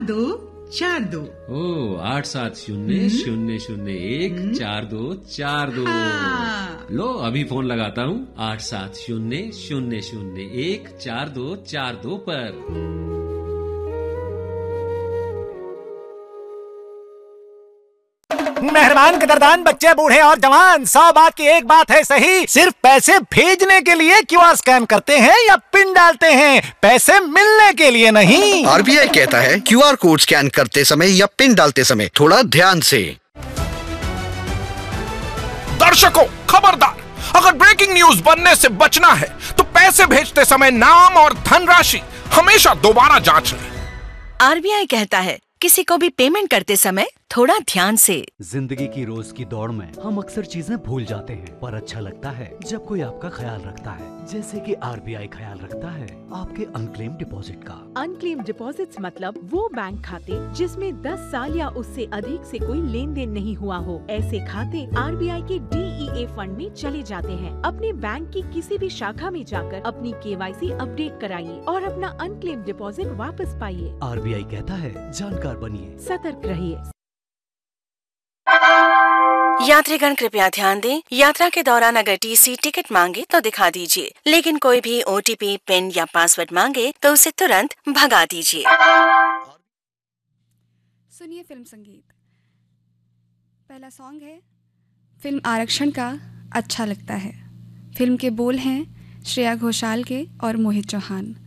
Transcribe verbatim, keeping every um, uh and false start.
दो चार दो। ओ आठ सात शून्य शून्य शून्य एक चार दो चार दो। हाँ। लो अभी फोन लगाता हूँ आठ सात शून्य शून्य शून्य एक चार दो चार दो पर। मेहरबान कदरदान बच्चे बूढ़े और जवान, सौ बात की एक बात है सही, सिर्फ पैसे भेजने के लिए क्यूआर स्कैन करते हैं या पिन डालते हैं, पैसे मिलने के लिए नहीं। आरबीआई कहता है क्यूआर कोड स्कैन करते समय या पिन डालते समय थोड़ा ध्यान से। दर्शकों खबरदार, अगर ब्रेकिंग न्यूज बनने से बचना है तो पैसे भेजते समय नाम और धनराशि हमेशा दोबारा जांच लें। आरबीआई कहता है किसी को भी पेमेंट करते समय थोड़ा ध्यान से। जिंदगी की रोज की दौड़ में हम अक्सर चीजें भूल जाते हैं, पर अच्छा लगता है जब कोई आपका ख्याल रखता है, जैसे कि आरबीआई ख्याल रखता है आपके अनक्लेम डिपॉजिट का। अनक्लेम डिपॉजिट्स मतलब वो बैंक खाते जिसमें दस साल या उससे अधिक से कोई लेन देन नहीं हुआ हो। ऐसे खाते आरबीआई के डीईए फंड में चले जाते हैं। अपने बैंक की किसी भी शाखा में जाकर अपनी केवाईसी अपडेट कराइए और अपना अनक्लेम डिपॉजिट वापस पाइए। आरबीआई कहता है जानकार बनिए, सतर्क रहिए। यात्रीगण कृपया ध्यान दें, यात्रा के दौरान अगर टीसी टिकट मांगे तो दिखा दीजिए, लेकिन कोई भी ओटीपी पिन या पासवर्ड मांगे तो उसे तुरंत भगा दीजिए। सुनिए फिल्म संगीत। पहला सॉन्ग है फिल्म आरक्षण का, अच्छा लगता है। फिल्म के बोल हैं श्रेया घोषाल के और मोहित चौहान।